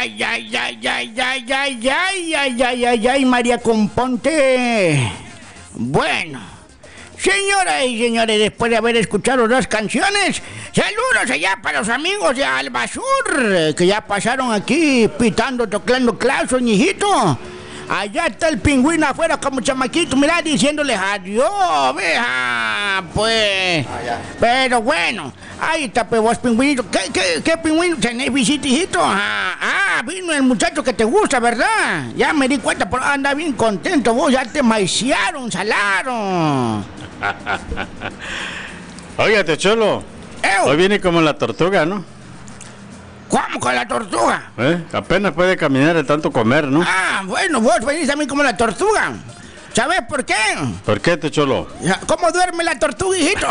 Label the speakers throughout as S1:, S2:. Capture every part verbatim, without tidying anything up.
S1: Ay, ay, ay, ay, ay, ay, ay, ay, ay, ay, ay, María Componte. Bueno, señoras y señores, después de haber escuchado las canciones, saludos allá para los amigos de Albasur, que ya pasaron aquí pitando, tocando claxon, hijito. Allá está el pingüino afuera como chamaquito, mirá, diciéndoles adiós, veja, pues. Pero bueno, ahí está, pues vos, pingüinito. ¿Qué, qué, qué pingüino tenés, visita, hijito? Ah, ah, vino el muchacho que te gusta, ¿verdad? Ya me di cuenta, pero anda bien contento vos, ya te maiciaron, salaron.
S2: Óigate, Cholo,
S1: Ew.
S2: Hoy viene como la tortuga, ¿no?
S1: ¿Cómo con la tortuga?
S2: ¿Eh? Apenas puede caminar de tanto comer, ¿no?
S1: Ah, bueno, vos venís a mí como la tortuga. ¿Sabes por qué?
S2: ¿Por qué, te Cholo?
S1: ¿Cómo duerme la tortuga, hijito?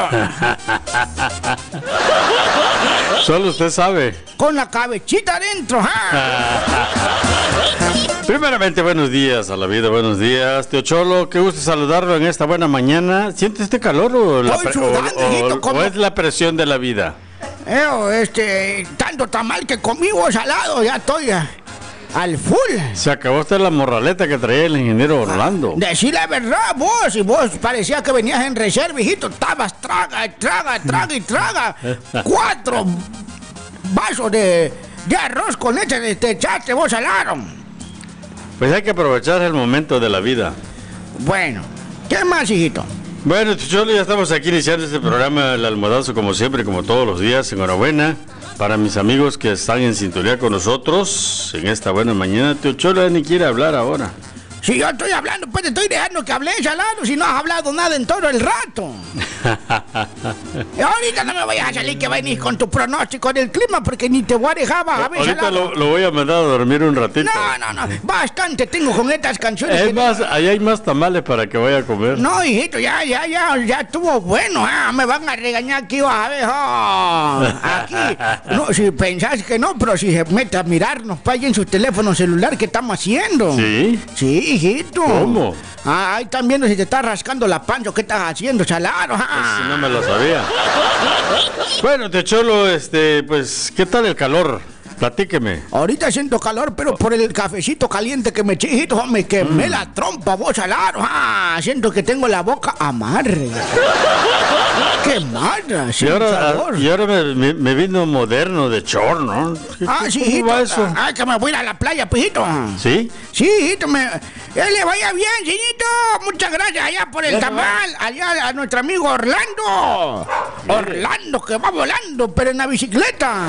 S2: Solo usted sabe.
S1: Con la cabecita adentro, ¿ah?
S2: Primeramente, buenos días a la vida, buenos días. Tío Cholo, qué gusto saludarlo en esta buena mañana. ¿Siente este calor o, la
S1: Estoy
S2: pre- o-
S1: sudando,
S2: o-
S1: hijito,
S2: o
S1: ¿cómo?
S2: es la presión de la vida?
S1: Eh, este, tanto tamal que comí vos salado, ya estoy a- al full.
S2: Se acabó usted la morraleta que traía el ingeniero Orlando.
S1: Decí la verdad, vos, y vos parecía que venías en reserva, hijito. Estabas traga, y traga, traga y traga. Cuatro vasos de, de arroz con leche de te echaste vos salaron.
S2: Pues hay que aprovechar el momento de la vida.
S1: Bueno, ¿qué más, hijito?
S2: Bueno, Tío Cholo, ya estamos aquí iniciando este programa, El Almohadazo, como siempre, como todos los días. Enhorabuena para mis amigos que están en sintonía con nosotros en esta buena mañana. Tío Cholo ya ni quiere hablar ahora.
S1: Si yo estoy hablando, pues te estoy dejando que hable salado, si no has hablado nada en todo el rato. Y ahorita no me vayas a salir que venís con tu pronóstico del clima, porque ni te voy a dejar a ver
S2: Ahorita
S1: salado.
S2: lo, lo voy a mandar a dormir un ratito.
S1: No, no, no, bastante tengo con estas canciones.
S2: Es
S1: que-
S2: más, ahí hay más tamales para que vaya a comer.
S1: No, hijito, ya, ya, ya, ya estuvo bueno, ah, me van a regañar aquí, vas a ver, oh, aquí, no, si pensás que no, pero si se mete a mirarnos, pa' ahí en su teléfono celular, ¿qué estamos haciendo?
S2: ¿Sí?
S1: Sí, hijito.
S2: ¿Cómo?
S1: Ah, ahí están viendo si te estás rascando la panza, ¿qué estás haciendo, salado?
S2: Si no me lo sabía. Bueno, Tío Cholo, este, pues, ¿qué tal el calor? Platíqueme.
S1: Ahorita siento calor, pero por el cafecito caliente que me eché, hijito, me quemé
S2: Mm.
S1: la trompa, vos, salado. Ah, siento que tengo la boca amarga. Quemada,
S2: Y
S1: sin
S2: ahora,
S1: sabor.
S2: y ahora me, me- me vino moderno de chor, ¿no? ¿Qué-
S1: Ah,
S2: qué-
S1: sí,
S2: ¿Cómo
S1: hijito.
S2: va eso?
S1: Ah, que me voy a ir a la playa, pijito.
S2: ¿Sí?
S1: Sí, hijito, me... él le vaya bien, señorito. Muchas gracias allá por el tamal. Allá a nuestro amigo Orlando. Orlando, que va volando, pero en la bicicleta.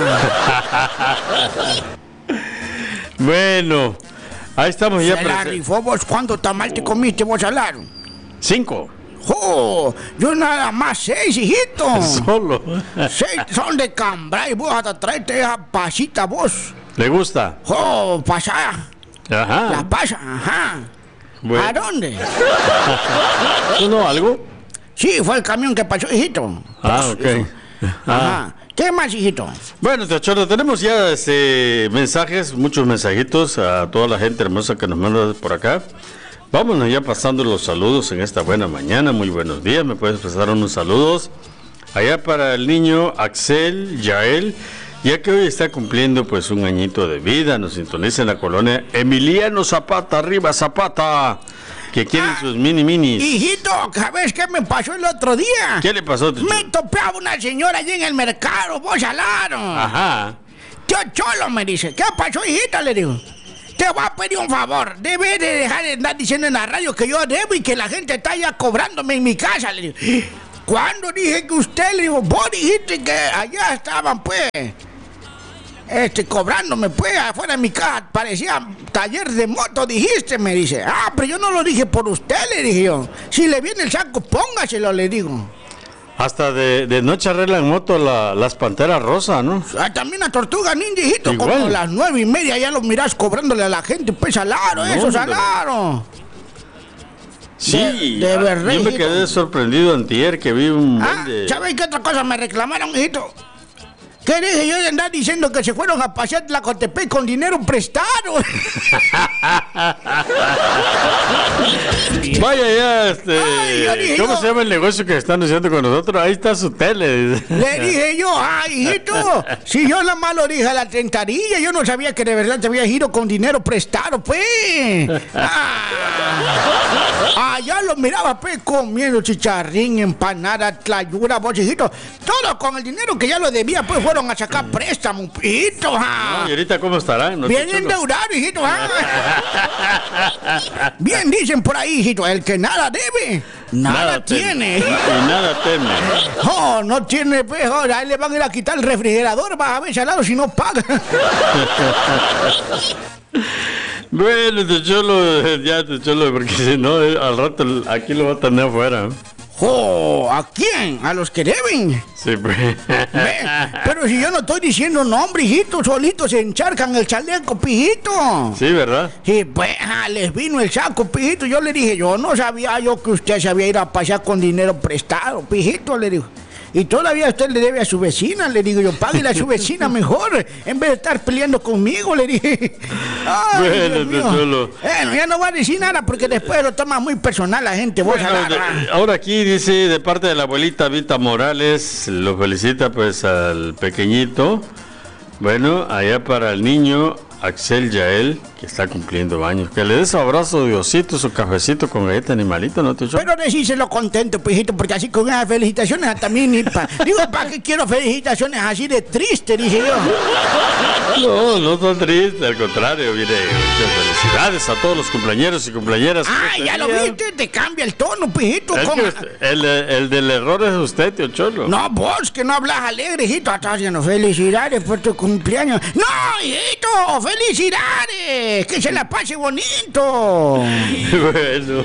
S2: Bueno, ahí estamos ya.
S1: Se la
S2: prese-
S1: rifó vos. ¿Cuánto tamal te comiste vos, Salaro?
S2: Cinco.
S1: ¡Oh! Yo nada más seis, hijito.
S2: Solo.
S1: Seis son de cambray. Vos hasta traerte esa pasita, vos.
S2: ¿Le gusta?
S1: ¡Oh, pasá! La
S2: Ajá.
S1: pasa, ajá.
S2: Bueno.
S1: ¿A dónde?
S2: ¿Tú no algo?
S1: Sí, fue el camión que pasó, hijito.
S2: Ah, ok. Ah.
S1: Ajá. ¿Qué más, hijito?
S2: Bueno, Tío Cholo, tenemos ya este, mensajes, muchos mensajitos a toda la gente hermosa que nos manda por acá. Vámonos ya pasando los saludos en esta buena mañana. Muy buenos días, me puedes pasar unos saludos. Allá para el niño Axel Yael, ya que hoy está cumpliendo pues un añito de vida, nos sintoniza en la colonia Emiliano Zapata, arriba Zapata, que quieren sus mini minis.
S1: Hijito, ¿sabes qué me pasó el otro día?
S2: ¿Qué le pasó, Tío
S1: Me
S2: Cholo?
S1: topé a una señora allí en el mercado, vos alaron.
S2: Ajá.
S1: Tío Cholo me dice, ¿qué pasó, hijita? Le digo, te voy a pedir un favor, debe de dejar de andar diciendo en la radio que yo debo y que la gente está ya cobrándome en mi casa. Le digo, ¿cuándo dije que usted? Le digo, vos dijiste que allá estaban, pues, este, cobrándome, pues, afuera de mi casa, parecía taller de moto, dijiste, me dice. Ah, pero yo no lo dije por usted, le dije yo. Si le viene el saco, póngaselo, le digo.
S2: Hasta de, de noche arreglan moto la- las panteras rosas, ¿no?
S1: Ah, también la tortuga ninja, hijito,
S2: Igual.
S1: como a las nueve y media ya lo mirás cobrándole a la gente, pues, salaro,
S2: No,
S1: eso,
S2: hombre.
S1: salaro.
S2: Sí,
S1: De- de verdad,
S2: yo me
S1: hijito.
S2: quedé sorprendido antier que vi un
S1: Ah,
S2: buen de...
S1: ¿sabes qué otra cosa me reclamaron, hijito? ¿Qué dije yo de andar diciendo que se fueron a pasear Tlacotepec con dinero prestado?
S2: Vaya ya, este...
S1: Ay,
S2: ¿cómo
S1: yo,
S2: se llama el negocio que están haciendo con nosotros? Ahí está su tele.
S1: Le dije yo, ay, hijito, si yo la malo dije a la trentarilla, yo no sabía que de verdad te había ido con dinero prestado, pues. Ah, allá lo miraba, pues, comiendo chicharrín, empanada, tlayuda, vos, hijito. Todo con el dinero que ya lo debía, pues, fueron a sacar préstamo, hijito. Ah.
S2: No, ¿y ahorita cómo estarán? ¿No?
S1: Bien endeudado, hijito. Ah. Bien dicen por ahí, hijito, el que nada debe, nada, nada tiene.
S2: Y nada teme.
S1: Oh, no tiene, pues, ahora ahí le van a ir a quitar el refrigerador, vas a ver salado si no paga.
S2: Bueno, te cholo, ya te cholo, porque si no, al rato aquí lo va a tener afuera.
S1: Oh, ¿a quién? ¿A los que deben?
S2: Sí, pues.
S1: Ve, pero si yo no estoy diciendo nombre, hijito, solitos se encharcan el chaleco, pijito.
S2: Sí, ¿verdad?
S1: Sí, pues, ah, les vino el saco, pijito. Yo le dije, yo no sabía yo que usted se había ido a pasear con dinero prestado, pijito, le digo. Y todavía usted le debe a su vecina, le digo yo, páguele a su vecina mejor, en vez de estar peleando conmigo, le dije. Ay,
S2: bueno, te cholo.
S1: Bueno, ya no voy a decir nada porque después lo toma muy personal la gente, vos
S2: bueno, de, ahora aquí dice, de parte de la abuelita Vita Morales, lo felicita pues al pequeñito. Bueno, allá para el niño Axel Yael, que está cumpliendo años, que le des abrazo de osito, su cafecito con galleta animalito, ¿no te cholo?
S1: Pero decíselo contento, pijito, porque así con esas felicitaciones también ni pa... Digo, ¿para qué quiero felicitaciones así de triste? Dije yo.
S2: No, no tan triste, al contrario, mire, muchas felicidades a todos los cumpleañeros y cumpleañeras.
S1: Ah, ya lo viste, te cambia el tono, pijito.
S2: El, que, el, el del error es usted, tío Cholo.
S1: No, vos, que no hablas alegre, hijito, estás haciendo felicidades por tu cumpleaños. ¡No, hijito! ¡Felicidades! ¡Que se la pase bonito!
S2: Bueno.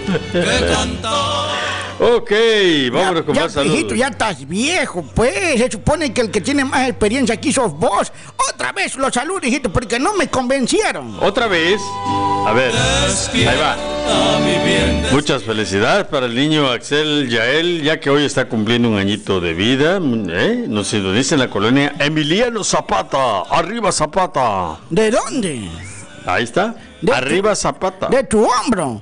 S2: Ok, vámonos
S1: ya,
S2: con
S1: ya,
S2: más saludos.
S1: Hijito, ya estás viejo, pues. Se supone que el que tiene más experiencia aquí sos vos. Otra vez los saludos, hijito, porque no me convencieron.
S2: ¿Otra vez? A ver, ahí va. Muchas felicidades para el niño Axel Yael, ya que hoy está cumpliendo un añito de vida. ¿eh? Nos dice en la colonia Emiliano Zapata. Arriba Zapata.
S1: ¿De dónde?
S2: Ahí está.
S1: De
S2: Arriba
S1: tu,
S2: Zapata.
S1: De tu hombro.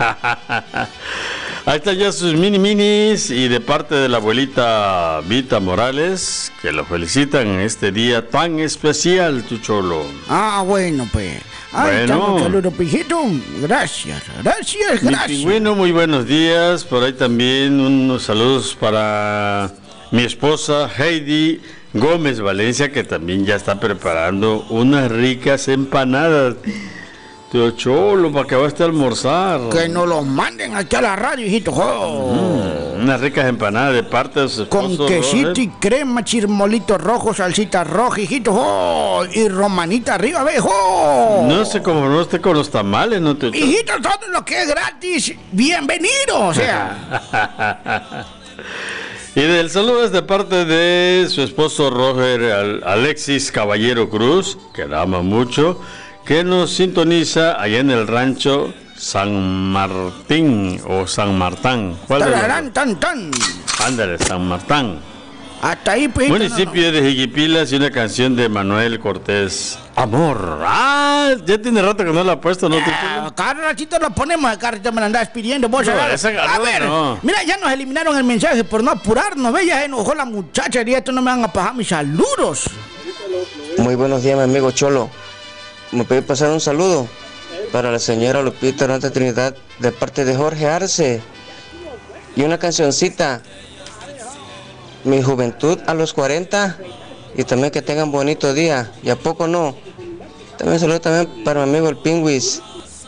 S2: Ahí están ya sus mini minis y de parte de la abuelita Vita Morales, que lo felicitan en este día tan especial, tu cholo.
S1: Ah, bueno, pues. Ahí
S2: bueno.
S1: Un saludo, pijito. Gracias, gracias, gracias.
S2: Mi pingüino, muy buenos días. Por ahí también unos saludos para mi esposa Heidi Gómez Valencia, que también ya está preparando unas ricas empanadas. Tío Cholo, para que vaya a almorzar.
S1: Que nos los manden aquí a la radio, hijito. Oh.
S2: Mm, unas ricas empanadas de parte de su esposo.
S1: Con quesito
S2: Robert.
S1: y crema, chirmolitos rojos, salsita roja, hijito. Oh. Y romanita arriba, vejo.
S2: No se conformó usted con los tamales, ¿no, Tío Cholo?
S1: Hijito, todo lo que es gratis, bienvenido, o sea.
S2: Y del saludo es de parte de su esposo Roger Alexis Caballero Cruz, que la ama mucho, que nos sintoniza allá en el rancho San Martín o San Martán. ¿Cuál
S1: Tararán, tan, tan.
S2: Ándale, San Martán.
S1: Hasta ahí, pues.
S2: Municipio no, no. de Jiquipilas y una canción de Manuel Cortés. Amor. Ah, ya tiene rato que no la ha puesto, ¿no?
S1: Ah, cada ratito lo ponemos, cada ratito me la andás pidiendo. Vos,
S2: no,
S1: a ver,
S2: esa,
S1: a
S2: no,
S1: ver
S2: no.
S1: Mira, ya nos eliminaron el mensaje por no apurarnos. Ve, ya enojó la muchacha y esto no me van a pagar mis saludos.
S3: Muy buenos días, mi amigo Cholo. ¿Me puede pasar un saludo para la señora Lupita Hernández Trinidad de parte de Jorge Arce? Y una cancioncita, Mi juventud a los cuarenta, y también que tengan bonito día, y a poco no. También saludo también para mi amigo el Pingüis.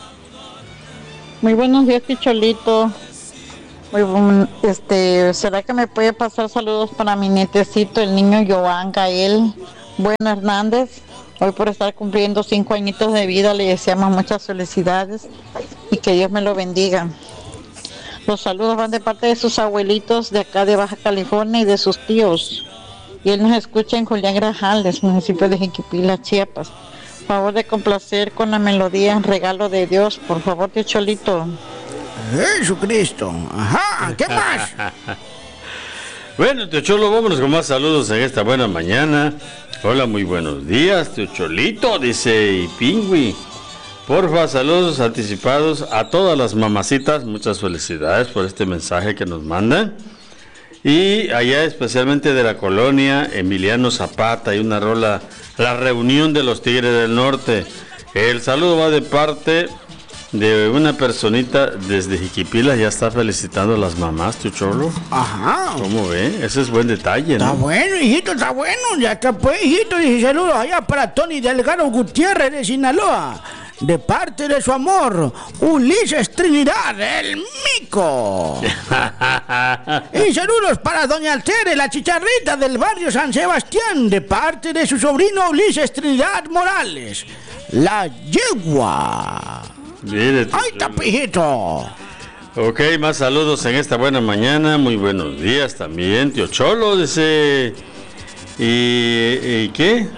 S4: Muy buenos días, Picholito. Muy buen, este, ¿será que me puede pasar saludos para mi nietecito, el niño Joan Gael Bueno Hernández? Hoy por estar cumpliendo cinco añitos de vida le deseamos muchas felicidades y que Dios me lo bendiga. Los saludos van de parte de sus abuelitos de acá de Baja California y de sus tíos. Y él nos escucha en Julián Grajales, municipio de Jiquipila, Chiapas. Por favor de complacer con la melodía Regalo de Dios, por favor, tío Cholito.
S1: Jesucristo. Ajá, ¿qué más?
S2: Bueno, tío Cholo, vámonos con más saludos en esta buena mañana. Hola, muy buenos días, tío Cholito, dice y Pingüi. Porfa, saludos anticipados a todas las mamacitas. Muchas felicidades por este mensaje que nos mandan. Y allá especialmente de la colonia Emiliano Zapata, hay una rola, la reunión de los Tigres del Norte. El saludo va de parte de una personita desde Jiquipila, ya está felicitando a las mamás, tu Cholo.
S1: Ajá.
S2: ¿Cómo ve? Ese es buen detalle, ¿no?
S1: Está bueno, hijito, está bueno. Ya está pues, hijito. Dice saludos allá para Tony Delgado Gutiérrez de Sinaloa. De parte de su amor, Ulises Trinidad, el mico. Y saludos para doña Tere, la chicharrita del barrio San Sebastián, de parte de su sobrino Ulises Trinidad Morales, la yegua.
S2: Mire,
S1: ¡Ay, tapijito!
S2: Ok, más saludos en esta buena mañana. Muy buenos días también, tío Cholo. Dice... ¿Y, y qué?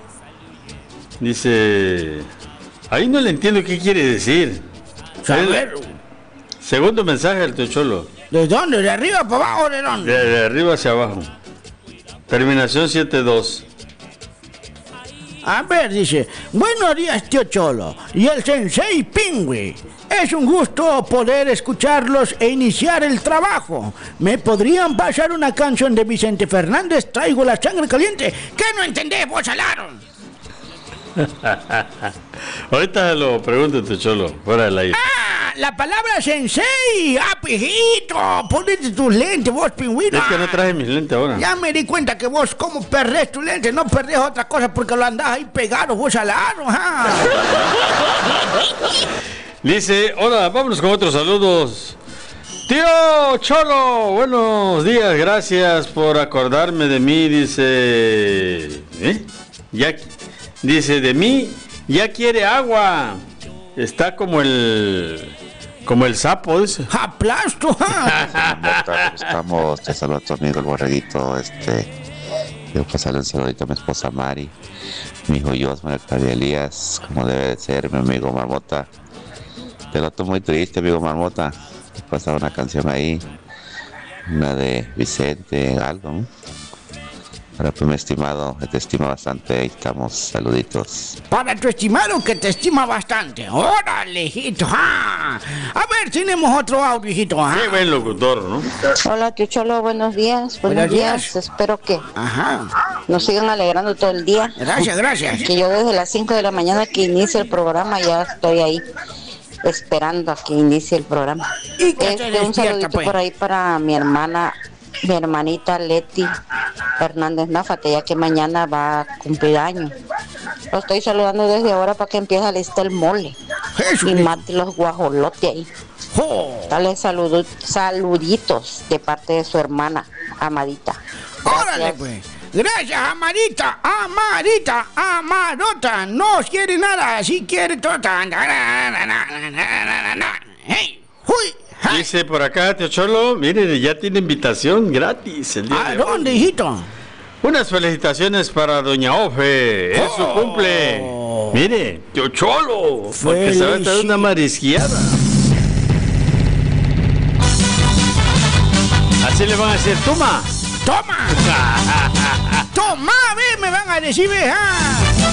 S2: Dice... Ahí no le entiendo qué quiere decir.
S1: Saber.
S2: Segundo mensaje del tío Cholo.
S1: ¿De dónde? ¿De arriba para abajo o de dónde?
S2: De, de arriba hacia abajo. Terminación siete dos.
S1: A ver, dice, buenos días, tío Cholo y el sensei Pingüi. Es un gusto poder escucharlos e iniciar el trabajo. ¿Me podrían pasar una canción de Vicente Fernández? Traigo la sangre caliente. ¿Qué no entendés, vos, Alaron?
S2: Ahorita lo pregunto, tío Cholo, fuera del aire.
S1: ¡Ah! La palabra sensei. ¡Ah, pijito! Ponete tus lentes, vos, pingüino.
S2: Es que no traje mis lentes ahora.
S1: Ya me di cuenta que vos, como perdés tu lente, no perdés otra cosa porque lo andás ahí pegado, vos, Alaron. ¡Ah!
S2: Dice, hola, vámonos con otros saludos. Tío Cholo, buenos días, gracias por acordarme de mí, dice... ¿Eh? Ya, dice, de mí, ya quiere agua. Está como el... Como el sapo, dice.
S1: ¡Aplasto!
S5: Estamos, te saludo a tu amigo el borreguito, este... Quiero pasarle un saludito a mi esposa Mari, mi hijo Josman, el padre Elías, como debe de ser, mi amigo Marmota. Te lo noto muy triste, amigo Marmota. Te pasaba una canción ahí, una de Vicente, algo, ¿no? Para pues mi estimado, que te estima bastante, ahí estamos, saluditos.
S1: Para tu estimado que te estima bastante. ¡Órale, hijito! ¡Ah! A ver, tenemos otro audio, hijito. ¡Ah!
S2: Qué buen locutor, ¿no?
S6: Hola, tío Cholo, buenos días. Buenos,
S1: Buenos días.
S6: días. Espero que
S1: Ajá.
S6: nos sigan alegrando todo el día.
S1: Gracias, gracias.
S6: Que yo desde las cinco de la mañana que inicie el programa ya estoy ahí esperando a que inicie el programa.
S1: ¿Y qué te
S6: Este, un
S1: despierta,
S6: saludito
S1: pues?
S6: por ahí para mi hermana, mi hermanita Leti Hernández Náfate, ya que mañana va a cumplir años. Lo estoy saludando desde ahora para que empiece a listar el mole
S1: Eso,
S6: y
S1: hijo.
S6: mate los guajolotes ahí.
S1: ¡Oh!
S6: Dale saludos, saluditos de parte de su hermana, Amadita.
S1: ¡Órale,
S6: Gracias.
S1: pues! Gracias, Amarita, Amarita, Amarota. No quiere nada, si quiere tota. ¡Hey! ¡Huy! ¡Ay!
S2: Dice por acá, tío Cholo, mire, ya tiene invitación gratis el día
S1: ¿A
S2: de hoy.
S1: dónde, hijito?
S2: Unas felicitaciones para Doña Ofe, es su
S1: Oh.
S2: cumple. Mire, tío Cholo, porque se va a traer una marisqueada. Así le van a decir, toma.
S1: ¡Toma! ¡Toma! Ve, me van a decir, ve, ah.